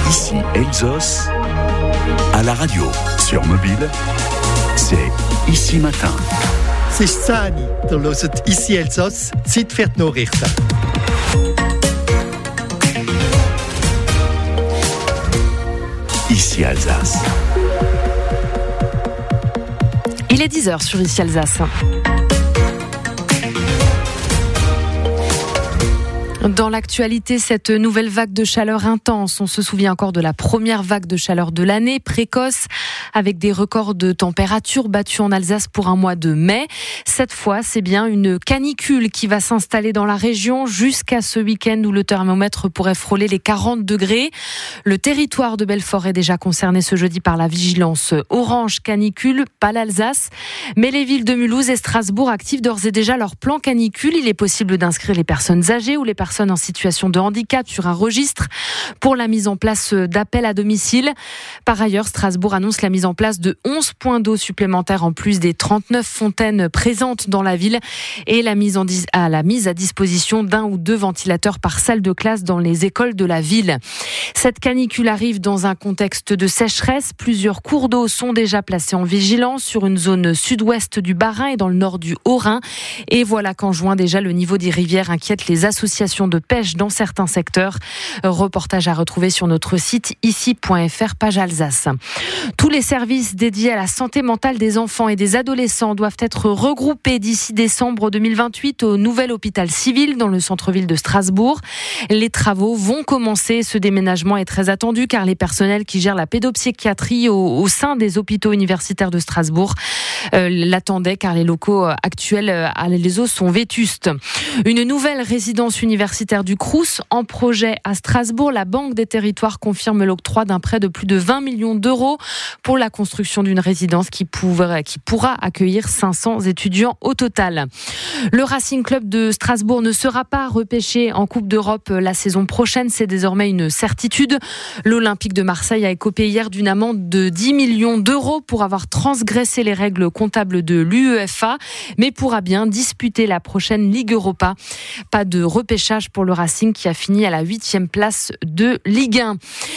Ici Elsos, à la radio, sur mobile, c'est Ici Matin. C'est Sani, der hört Ici Elsos, Zeit für die Nachrichten. Ici Alsace. Il est 10h sur Ici Alsace. Dans l'actualité, cette nouvelle vague de chaleur intense, on se souvient encore de la première vague de chaleur de l'année, précoce, avec des records de température battus en Alsace pour un mois de mai. Cette fois, c'est bien une canicule qui va s'installer dans la région jusqu'à ce week-end où le thermomètre pourrait frôler les 40 degrés. Le territoire de Belfort est déjà concerné ce jeudi par la vigilance orange canicule, pas l'Alsace. Mais les villes de Mulhouse et Strasbourg activent d'ores et déjà leur plan canicule. Il est possible d'inscrire les personnes âgées ou les personnes en situation de handicap sur un registre pour la mise en place d'appels à domicile. Par ailleurs, Strasbourg annonce la mise en place de 11 points d'eau supplémentaires en plus des 39 fontaines présentes dans la ville et la mise à disposition d'un ou deux ventilateurs par salle de classe dans les écoles de la ville. Cette canicule arrive dans un contexte de sécheresse. Plusieurs cours d'eau sont déjà placés en vigilance sur une zone sud-ouest du Bas-Rhin et dans le nord du Haut-Rhin. Et voilà qu'en juin déjà, le niveau des rivières inquiète les associations de pêche dans certains secteurs. Reportage à retrouver sur notre site ici.fr, page Alsace. Tous les services dédiés à la santé mentale des enfants et des adolescents doivent être regroupés d'ici décembre 2028 au nouvel hôpital civil dans le centre-ville de Strasbourg. Les travaux vont commencer. Ce déménagement est très attendu car les personnels qui gèrent la pédopsychiatrie au sein des hôpitaux universitaires de Strasbourg l'attendaient car les locaux actuels à l'ESO sont vétustes. Une nouvelle résidence universitaire du Crous en projet à Strasbourg. La Banque des Territoires confirme l'octroi d'un prêt de plus de 20 millions d'euros pour la construction d'une résidence qui pourra accueillir 500 étudiants au total. Le Racing Club de Strasbourg ne sera pas repêché en Coupe d'Europe la saison prochaine. C'est désormais une certitude. L'Olympique de Marseille a écopé hier d'une amende de 10 millions d'euros pour avoir transgressé les règles comptables de l'UEFA, mais pourra bien disputer la prochaine Ligue Europa. Pas de repêchage pour le Racing qui a fini à la 8e place de Ligue 1.